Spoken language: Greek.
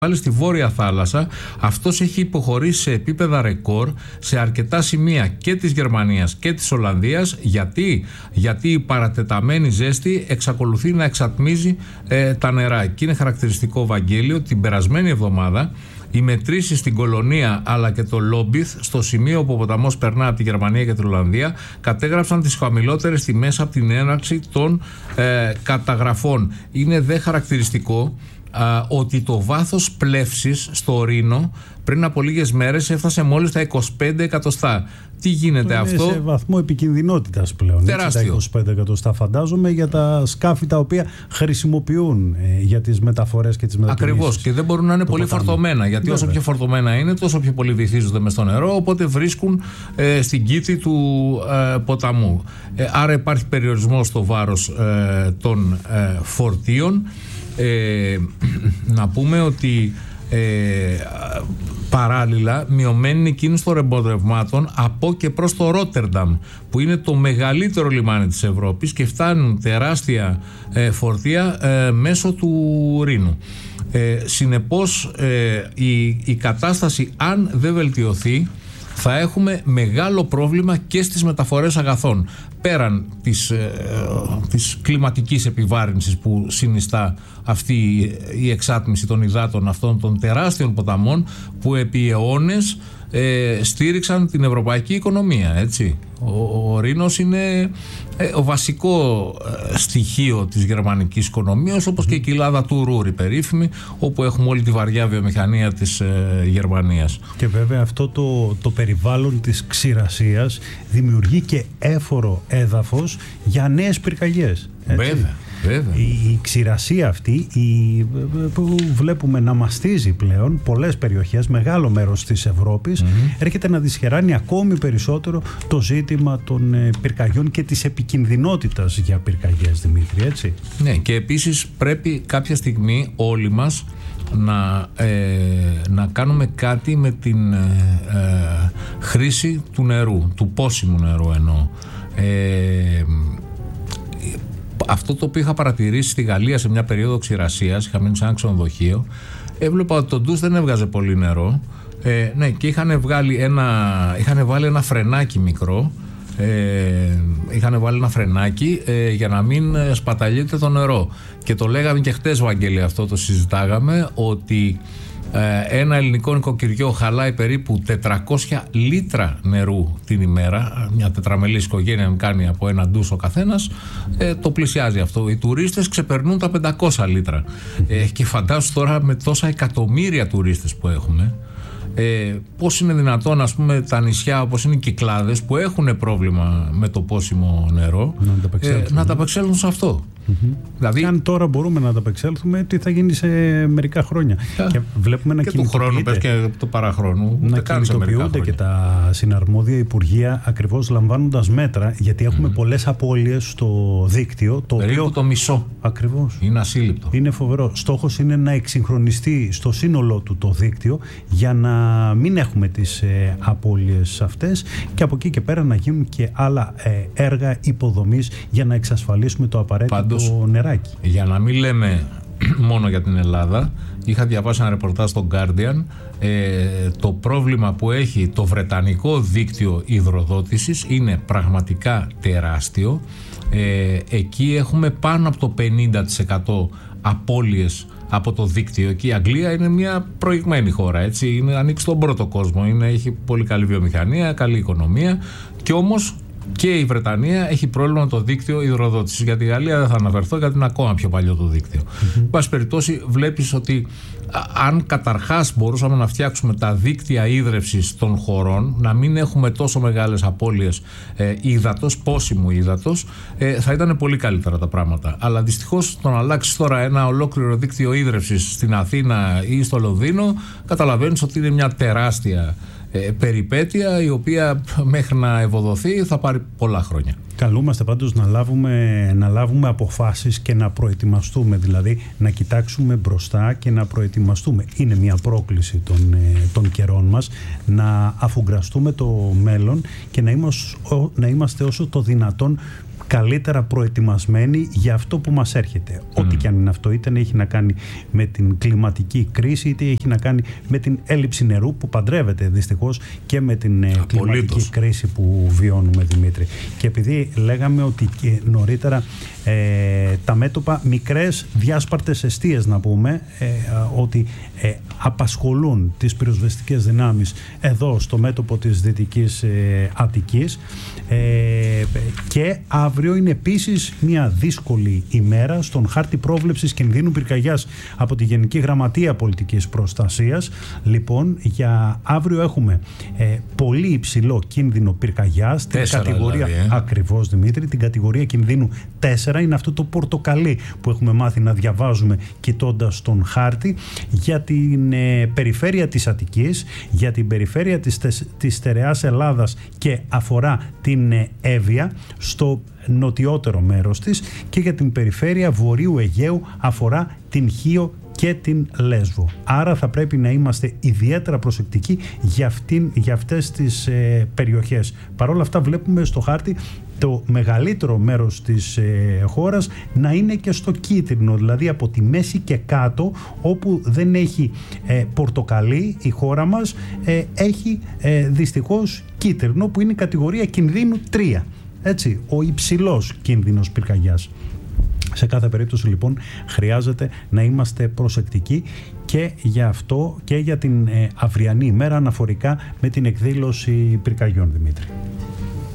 πάλι στη Βόρεια Θάλασσα. Αυτός έχει υποχωρήσει σε επίπεδα ρεκόρ σε αρκετά σημεία και της Γερμανίας και της Ολλανδίας. Γιατί η παρατεταμένη ζέστη εξακολουθεί να εξατμίζει τα νερά. Και είναι χαρακτηριστικό, Βαγγέλιο, την περασμένη εβδομάδα οι μετρήσεις στην Κολονία αλλά και το Λόμπιθ, στο σημείο που ο ποταμός περνά από τη Γερμανία και την Ολλανδία, κατέγραψαν τις χαμηλότερες τιμές από την έναρξη των καταγραφών. Είναι δε χαρακτηριστικό ότι το βάθος πλεύσης στο Ρήνο πριν από λίγες μέρες έφτασε μόλις τα 25 εκατοστά. Τι γίνεται αυτό? Είναι σε βαθμό επικινδυνότητας πλέον. Τεράστιο. Έτσι, τα 25 εκατοστά φαντάζομαι για τα σκάφη τα οποία χρησιμοποιούν για τις μεταφορές και τις μετακινήσεις. Ακριβώς, και δεν μπορούν να είναι πολύ φορτωμένα, γιατί όσο πιο φορτωμένα είναι, τόσο πιο πολύ βυθίζονται μες στο νερό, οπότε βρίσκουν στην κήτη του ποταμού. Άρα υπάρχει περιορισμός στο βάρος των φορτίων. Να πούμε ότι παράλληλα μειωμένη η κίνηση των εμπορευμάτων από και προς το Ρότερνταμ, που είναι το μεγαλύτερο λιμάνι της Ευρώπης, και φτάνουν τεράστια φορτία μέσω του Ρήνου. Συνεπώς η κατάσταση, αν δεν βελτιωθεί, θα έχουμε μεγάλο πρόβλημα και στις μεταφορές αγαθών, πέραν της κλιματικής επιβάρυνσης που συνιστά αυτή η εξάτμιση των υδάτων αυτών των τεράστιων ποταμών που επί αιώνες στήριξαν την ευρωπαϊκή οικονομία, έτσι. Ο Ρήνος είναι βασικό στοιχείο της γερμανικής οικονομίας, όπως και η κοιλάδα του Ρούρ, η περίφημη, όπου έχουμε όλη τη βαριά βιομηχανία της Γερμανίας. Και βέβαια αυτό το περιβάλλον της ξηρασίας δημιουργεί και έφορο έδαφος για νέες πυρκαγιές. Βέβαια. Η ξηρασία αυτή που βλέπουμε να μαστίζει πλέον πολλές περιοχές, μεγάλο μέρος της Ευρώπης, έρχεται να δυσχεράνει ακόμη περισσότερο το ζήτημα των πυρκαγιών και της επικινδυνότητας για πυρκαγιές, Δημήτρη, έτσι. Ναι, και επίσης πρέπει κάποια στιγμή όλοι μας να κάνουμε κάτι με την χρήση του νερού, του πόσιμου νερού εννοώ. Αυτό το οποίο είχα παρατηρήσει στη Γαλλία σε μια περίοδο ξηρασίας, είχα μείνει σε ένα ξενοδοχείο, έβλεπα ότι το ντους δεν έβγαζε πολύ νερό, ναι, και είχαν βάλει ένα φρενάκι μικρό, για να μην σπαταλείται το νερό. Και το λέγαμε και χτες, Βαγγέλη, αυτό το συζητάγαμε, ότι ένα ελληνικό νοικοκυριό χαλάει περίπου 400 λίτρα νερού την ημέρα. Μια τετραμελής οικογένεια κάνει από ένα ντους ο καθένας, το πλησιάζει αυτό. Οι τουρίστες ξεπερνούν τα 500 λίτρα. Και φαντάσου τώρα, με τόσα εκατομμύρια τουρίστες που έχουμε, πώς είναι δυνατόν, ας πούμε, τα νησιά όπως είναι οι Κυκλάδες, που έχουν πρόβλημα με το πόσιμο νερό, να ανταπεξέλθουν σε αυτό. Δηλαδή, αν τώρα μπορούμε να ανταπεξέλθουμε, τι θα γίνει σε μερικά χρόνια? Και βλέπουμε να του χρόνου, πες και του παραχρόνου, να κινητοποιούνται και τα συναρμόδια υπουργεία, ακριβώς λαμβάνοντας μέτρα, γιατί έχουμε πολλές απώλειες στο δίκτυο. Περίπου το μισό. Ακριβώς. Είναι ασύλληπτο. Είναι φοβερό. Στόχος είναι να εξυγχρονιστεί στο σύνολό του το δίκτυο για να μην έχουμε τις απώλειες αυτές, και από εκεί και πέρα να γίνουν και άλλα έργα υποδομής για να εξασφαλίσουμε το απαραίτητο νεράκι. Για να μην λέμε μόνο για την Ελλάδα, είχα διαβάσει ένα ρεπορτάζ στο Guardian, το πρόβλημα που έχει το βρετανικό δίκτυο υδροδότησης είναι πραγματικά τεράστιο. Εκεί έχουμε πάνω από το 50% απώλειες από το δίκτυο, και η Αγγλία είναι μια προηγμένη χώρα, έτσι, ανήκει στον πρώτο κόσμο, έχει πολύ καλή βιομηχανία, καλή οικονομία, και όμως και η Βρετανία έχει πρόβλημα με το δίκτυο υδροδότησης. Για τη Γαλλία δεν θα αναφερθώ, γιατί είναι ακόμα πιο παλιό το δίκτυο. Εν πάση περιπτώσει, βλέπεις ότι αν καταρχάς μπορούσαμε να φτιάξουμε τα δίκτυα ίδρευσης των χωρών, να μην έχουμε τόσο μεγάλες απώλειες ύδατος, πόσιμου ύδατος, θα ήταν πολύ καλύτερα τα πράγματα. Αλλά δυστυχώς, το να αλλάξεις τώρα ένα ολόκληρο δίκτυο ίδρευσης στην Αθήνα ή στο Λονδίνο, καταλαβαίνεις ότι είναι μια τεράστια περιπέτεια η οποία μέχρι να ευοδοθεί θα πάρει πολλά χρόνια. Καλούμαστε πάντως να λάβουμε αποφάσεις και να προετοιμαστούμε, δηλαδή να κοιτάξουμε μπροστά και να προετοιμαστούμε. Είναι μια πρόκληση των καιρών μας να αφουγκραστούμε το μέλλον και να είμαστε όσο το δυνατόν καλύτερα προετοιμασμένοι για αυτό που μας έρχεται. Ό,τι και αν είναι αυτό, είτε έχει να κάνει με την κλιματική κρίση, είτε έχει να κάνει με την έλλειψη νερού που παντρεύεται δυστυχώς και με την κλιματική κρίση που βιώνουμε, Δημήτρη. Και επειδή λέγαμε ότι νωρίτερα τα μέτωπα, μικρές διάσπαρτες εστίες να πούμε, ότι απασχολούν τις πυροσβεστικές δυνάμεις εδώ στο μέτωπο της Δυτικής Αττικής, και αύριο είναι επίσης μια δύσκολη ημέρα στον χάρτη πρόβλεψης κινδύνου πυρκαγιάς από τη Γενική Γραμματεία Πολιτικής Προστασίας. Λοιπόν, για αύριο έχουμε πολύ υψηλό κίνδυνο πυρκαγιάς, την κατηγορία, δηλαδή, ακριβώς Δημήτρη, την κατηγορία κινδύνου 4, είναι αυτό το πορτοκαλί που έχουμε μάθει να διαβάζουμε κοιτώντας τον χάρτη, για την περιφέρεια της Αττικής, για την περιφέρεια της στερεάς Ελλάδας και αφορά την Εύβοια στο νοτιότερο μέρος της, και για την περιφέρεια Βορείου Αιγαίου αφορά την Χίο και την Λέσβο. Άρα θα πρέπει να είμαστε ιδιαίτερα προσεκτικοί για αυτές τις περιοχές. Παρ' όλα αυτά βλέπουμε στο χάρτη το μεγαλύτερο μέρος της χώρας να είναι και στο κίτρινο, δηλαδή από τη μέση και κάτω, όπου δεν έχει πορτοκαλί η χώρα μας, έχει δυστυχώς κίτρινο, που είναι η κατηγορία κινδύνου 3. Έτσι, ο υψηλός κίνδυνος πυρκαγιάς. Σε κάθε περίπτωση λοιπόν χρειάζεται να είμαστε προσεκτικοί και για αυτό και για την αυριανή ημέρα αναφορικά με την εκδήλωση πυρκαγιών, Δημήτρη.